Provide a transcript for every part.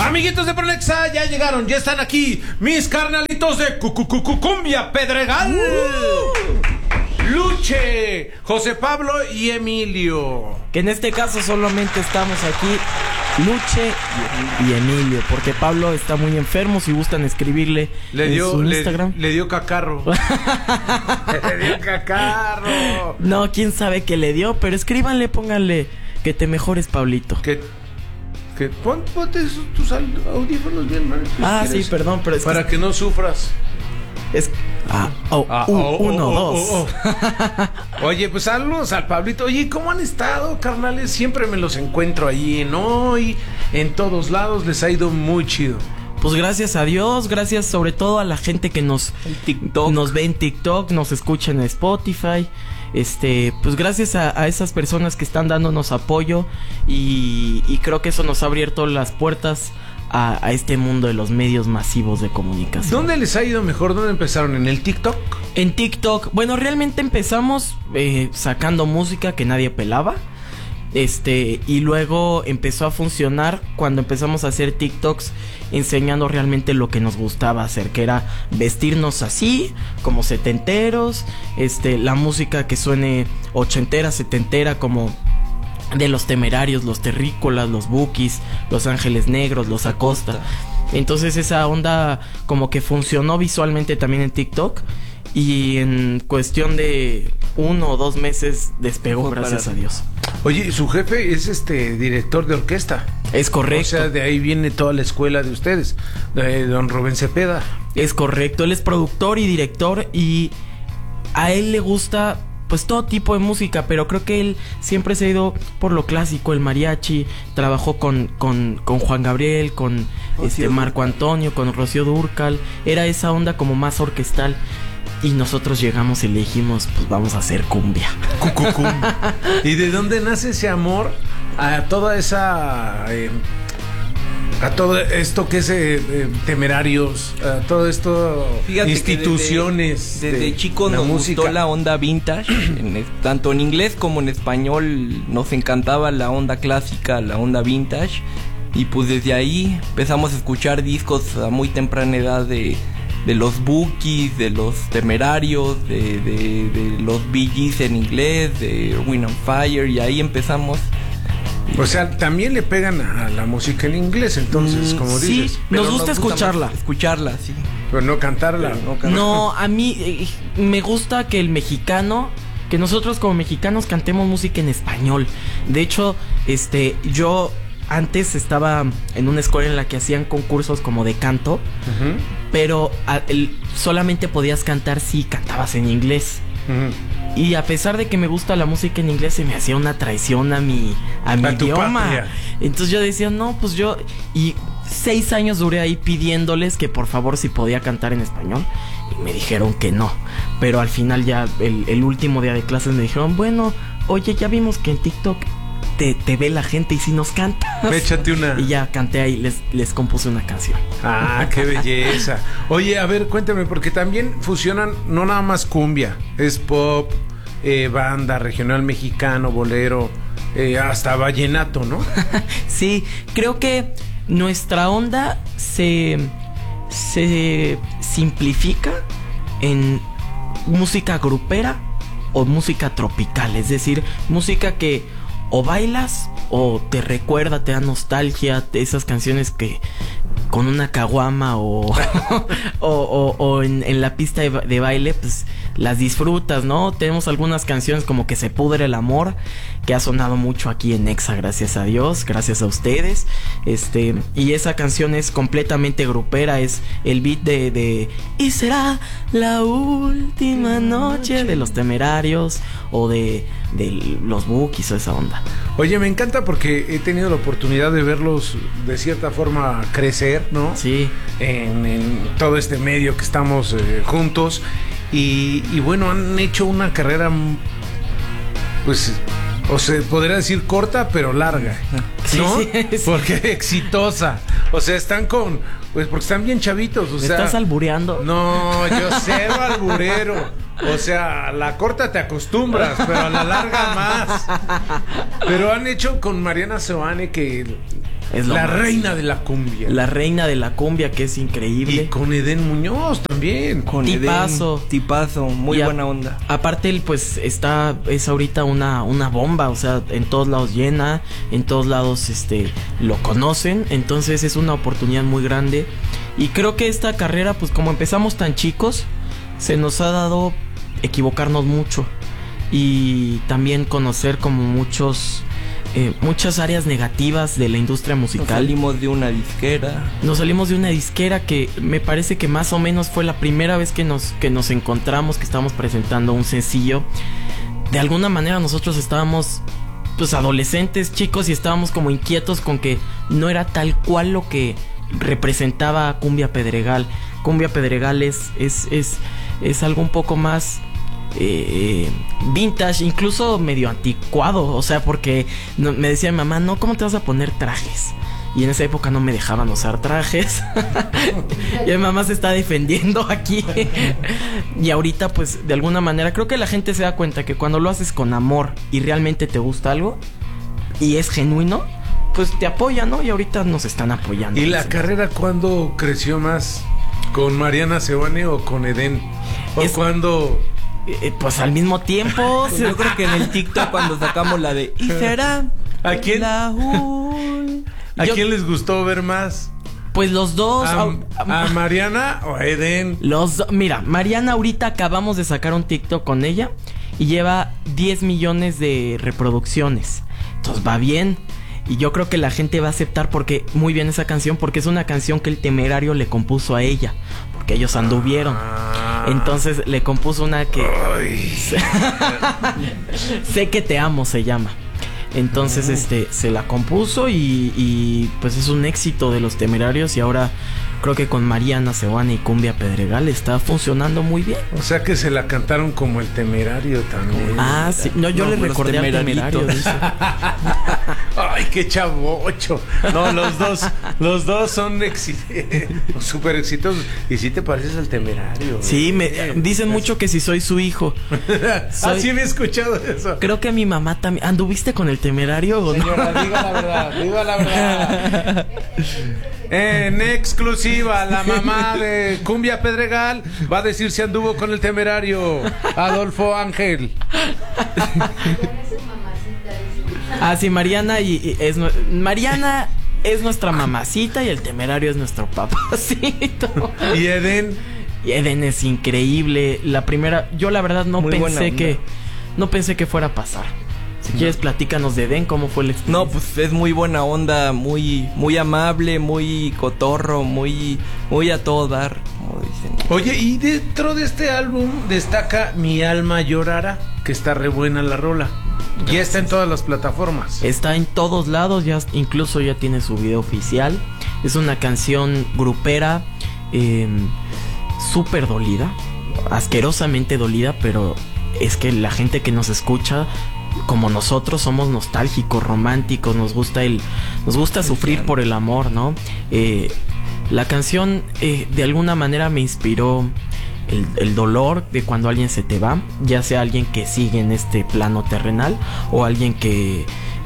Amiguitos de Pronexa, ya llegaron, ya están aquí mis carnalitos de Cumbia Pedregal. Luche, José Pablo y Emilio. Que en este caso solamente estamos aquí Luche y Emilio, porque Pablo está muy enfermo. Si gustan escribirle en su Instagram. Le dio cacarro. Le dio cacarro. No, quién sabe qué le dio, pero escríbanle, pónganle que te mejores, Pablito. Ponte tus audífonos bien, man. Sí, perdón, pero es para que no sufras. Es... uno, dos. Oye, pues saludos al Pablito. Oye, ¿cómo han estado, carnales? Siempre me los encuentro allí en Hoy, en todos lados. Les ha ido muy chido. Pues gracias a Dios, gracias sobre todo a la gente que nos ve en TikTok, nos escucha en Spotify. Pues gracias a esas personas que están dándonos apoyo y creo que eso nos ha abierto las puertas a este mundo de los medios masivos de comunicación. ¿Dónde les ha ido mejor? ¿Dónde empezaron? ¿En el TikTok? En TikTok, bueno, realmente empezamos sacando música que nadie pelaba. Y luego empezó a funcionar cuando empezamos a hacer TikToks enseñando realmente lo que nos gustaba hacer, que era vestirnos así, como setenteros, la música que suene ochentera, setentera, como de Los Temerarios, Los Terrícolas, Los Bukis, Los Ángeles Negros, Los Acosta. Entonces esa onda como que funcionó visualmente también en TikTok. Y en cuestión de 1 o 2 meses despegó, gracias a Dios. Oye, su jefe es director de orquesta. Es correcto. O sea, de ahí viene toda la escuela de ustedes, de don Rubén Cepeda. Es correcto, él es productor y director y a él le gusta pues todo tipo de música, pero creo que él siempre se ha ido por lo clásico, el mariachi. Trabajó con Juan Gabriel, con Marco Antonio, con Rocío Dúrcal. Era esa onda como más orquestal. Y nosotros llegamos y le dijimos, pues vamos a hacer cumbia. ¿Y de dónde nace ese amor a toda esa... a todo esto que es Temerarios, a todo esto, fíjate, instituciones? Desde chico nos gustó la onda vintage, tanto en inglés como en español nos encantaba la onda clásica, la onda vintage. Y pues desde ahí empezamos a escuchar discos a muy temprana edad de los Bukis, de los Temerarios, de los Bee Gees en inglés, de Wind and Fire, y ahí empezamos. O sea, también le pegan a la música en inglés, entonces, como sí, dices. Sí, nos gusta escucharla. Escucharla, sí. Pero no cantarla. No, a mí me gusta que el mexicano, que nosotros como mexicanos cantemos música en español. De hecho, yo antes estaba en una escuela en la que hacían concursos como de canto, pero solamente podías cantar si cantabas en inglés. Y a pesar de que me gusta la música en inglés, se me hacía una traición a mi idioma. Patria. Entonces yo decía, no, pues yo... Y 6 años duré ahí pidiéndoles que por favor si podía cantar en español. Y me dijeron que no. Pero al final ya, el último día de clases me dijeron, bueno, oye, ya vimos que en TikTok te ve la gente y si nos cantas. Échate una. Y ya canté ahí, les compuse una canción. Ah, qué belleza. Oye, a ver, cuéntame, porque también fusionan no nada más cumbia, es pop, banda, regional mexicano, bolero, hasta vallenato, ¿no? Sí, creo que nuestra onda se simplifica en música grupera o música tropical, es decir, música que o bailas o te recuerda, te da nostalgia, esas canciones que con una caguama o en la pista de baile pues las disfrutas, ¿no? Tenemos algunas canciones como Que se pudre el amor, que ha sonado mucho aquí en Exa, gracias a Dios, gracias a ustedes. Y esa canción es completamente grupera, es el beat de Y será la última noche de Los Temerarios o de los Bukis o esa onda. Oye, me encanta porque he tenido la oportunidad de verlos de cierta forma crecer, ¿no? Sí. En todo este medio que estamos juntos y bueno, han hecho una carrera pues, o se podría decir corta pero larga, ¿no? Sí, sí. Porque exitosa. O sea, están pues porque están bien chavitos, o sea. ¿Estás albureando? No, yo cero alburero. O sea, a la corta te acostumbras, pero a la larga más. Pero han hecho con Mariana Seoane, que Es lo la máximo. reina de la cumbia. La reina de la cumbia, que es increíble. Y con Eden Muñoz también. Con Tipazo. Eden, tipazo, muy Y buena onda. Aparte, él pues es ahorita una bomba, o sea, en todos lados llena, en todos lados lo conocen, entonces es una oportunidad muy grande. Y creo que esta carrera, pues como empezamos tan chicos, se nos ha dado equivocarnos mucho y también conocer como muchas áreas negativas de la industria musical. Nos salimos de una disquera que me parece que más o menos fue la primera vez que nos encontramos, que estábamos presentando un sencillo. De alguna manera nosotros estábamos pues adolescentes, chicos, y estábamos como inquietos con que no era tal cual lo que representaba Cumbia Pedregal. Cumbia Pedregal es algo un poco más vintage, incluso medio anticuado, o sea, porque me decía mi mamá, no, ¿cómo te vas a poner trajes? Y en esa época no me dejaban usar trajes. Y mi mamá se está defendiendo aquí. Y ahorita pues de alguna manera creo que la gente se da cuenta que cuando lo haces con amor y realmente te gusta algo y es genuino, pues te apoyan, ¿no? Y ahorita nos están apoyando. ¿Y la carrera cuándo creció más? ¿Con Mariana Seoane o con Eden? ¿O cuándo...? Pues al mismo tiempo. Yo creo que en el TikTok cuando sacamos la de ¿y será? ¿A quién? ¿A Yo- quién les gustó ver más? Pues los dos. ¿A Mariana o a Eden? Mira, Mariana ahorita acabamos de sacar un TikTok con ella y lleva 10 millones de reproducciones. Entonces va bien. Y yo creo que la gente va a aceptar muy bien esa canción, porque es una canción que el Temerario le compuso a ella, porque ellos anduvieron. Entonces le compuso una que Sé que te amo se llama. Entonces se la compuso y pues es un éxito de los Temerarios. Y ahora creo que con Mariana Seoane y Cumbia Pedregal está funcionando muy bien. O sea que se la cantaron como el Temerario también. Ah, sí. No, yo No, le los recordé al Temeraritos. Temerario, dice. Ay, qué chavocho. No, los dos son súper exitosos. Y sí te pareces al Temerario. Sí, me dicen mucho que si soy su hijo. Sí me he escuchado eso. Creo que mi mamá también. ¿Anduviste con el Temerario o no? Señora, diga la verdad. En exclusiva, la mamá de Cumbia Pedregal va a decir si anduvo con el Temerario. Adolfo Ángel. Ah, sí, Mariana Mariana es nuestra mamacita y el Temerario es nuestro papacito. ¿Y Eden? Y Eden es increíble. La primera, yo la verdad no pensé que fuera a pasar. Si quieres, platícanos de Eden, ¿cómo fue la experiencia? No, pues es muy buena onda, muy amable, muy cotorro, muy a todo dar, como dicen. Oye, y dentro de este álbum destaca Mi Alma Llorará, que está re buena la rola. Ya está en todas las plataformas. Está en todos lados, incluso ya tiene su video oficial. Es una canción grupera, súper dolida, asquerosamente dolida, pero es que la gente que nos escucha, como nosotros, somos nostálgicos, románticos, nos gusta sufrir por el amor, ¿no? La canción de alguna manera me inspiró el dolor de cuando alguien se te va, ya sea alguien que sigue en este plano terrenal o alguien que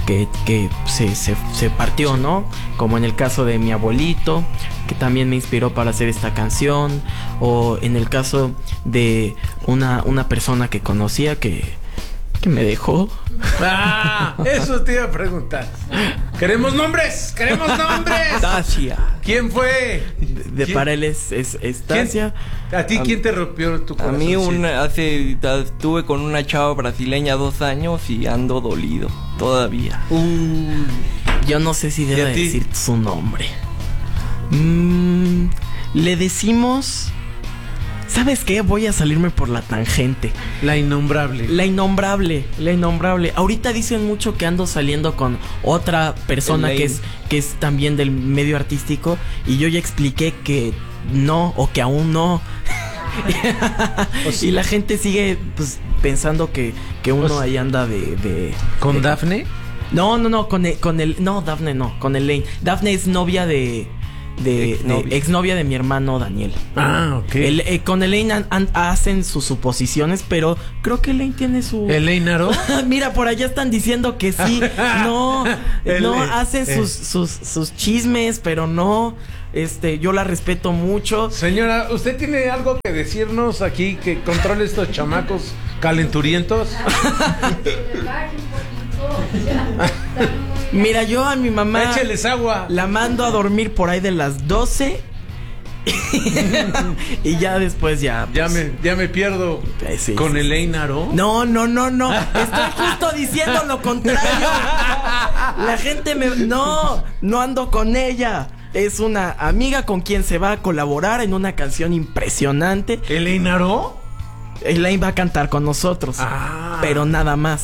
se partió, ¿no? Como en el caso de mi abuelito, que también me inspiró para hacer esta canción, o en el caso de una persona que conocía que me dejó. Ah, eso te iba a preguntar. ¡Queremos nombres! Tasia. ¿Quién fue? ¿Quién? Para él es Tasia. ¿A ti quién te rompió tu corazón? A mí estuve con una chava brasileña 2 años y ando dolido todavía. Yo no sé si debo decir su nombre. Le decimos... ¿Sabes qué? Voy a salirme por la tangente. La innombrable. La innombrable. Ahorita dicen mucho que ando saliendo con otra persona que es también del medio artístico. Y yo ya expliqué que no, o que aún no. Y la gente sigue pues pensando que uno ahí anda de ¿Con Dafne? No, con el no, Dafne no, con el Lane. Dafne es novia de de exnovia de mi hermano Daniel. Ah, ok. Con Elaine hacen sus suposiciones, pero creo que Elaine tiene su... ¿Elaine Aro? Mira, por allá están diciendo que sí. No hacen sus chismes, pero no. Yo la respeto mucho. Señora, ¿usted tiene algo que decirnos aquí que controle estos chamacos calenturientos? Mira, yo a mi mamá écheles agua. La mando a dormir por ahí de las 12 y ya después ya me pierdo sí, con sí. Elaine Aro. No. Estoy justo diciendo lo contrario. La gente no ando con ella. Es una amiga con quien se va a colaborar en una canción impresionante. ¿Elaine Aro? Elaine va a cantar con nosotros. Pero nada más.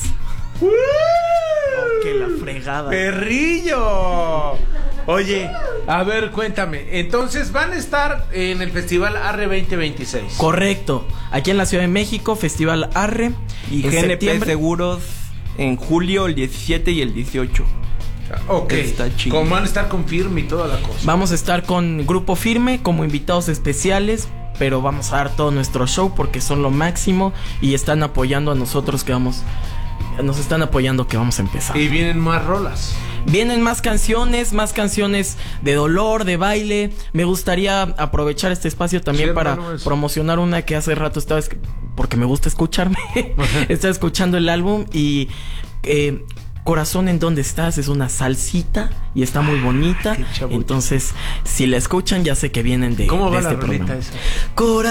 Que la fregada. ¡Perrillo! Oye, a ver, cuéntame. Entonces van a estar en el Festival Arre 2026. Correcto. Aquí en la Ciudad de México, Festival Arre. Y GNP septiembre. Seguros en julio, el 17 y el 18. Ok. Como van a estar con Firme y toda la cosa. Vamos a estar con Grupo Firme como invitados especiales. Pero vamos a dar todo nuestro show porque son lo máximo. Y están apoyando a nosotros que vamos... Nos están apoyando que vamos a empezar. Y vienen más rolas. Vienen más canciones de dolor, de baile. Me gustaría aprovechar este espacio también para promocionar una que hace rato estaba... Porque me gusta escucharme. Estaba escuchando el álbum y... Corazón en donde estás es una salsita y está muy bonita. Entonces, si la escuchan ya sé que vienen de ¿Cómo va este la rolita programa. esa?